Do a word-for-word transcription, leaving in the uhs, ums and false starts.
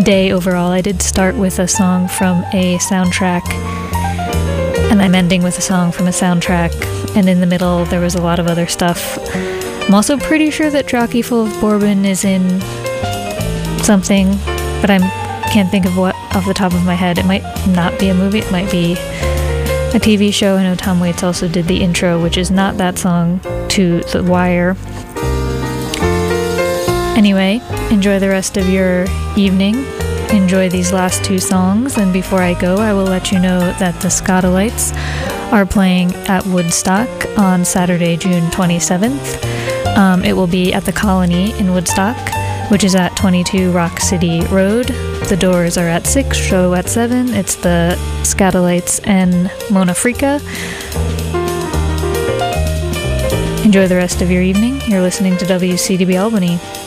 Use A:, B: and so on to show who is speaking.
A: day overall. I did start with a song from a soundtrack, and I'm ending with a song from a soundtrack, and in the middle there was a lot of other stuff. I'm also pretty sure that Jockey Full of Bourbon is in something, but I can't think of what off the top of my head. It might not be a movie, it might be a T V show. I know Tom Waits also did the intro, which is not that song, to The Wire. Anyway, enjoy the rest of your evening. Enjoy these last two songs, and before I go, I will let you know that the Skatalites are playing at Woodstock on Saturday, June twenty-seventh. Um, it will be at the Colony in Woodstock, which is at twenty-two Rock City Road. The doors are at six, show at seven. It's the Skatalites and Mona Freaka. Enjoy the rest of your evening. You're listening to W C D B Albany.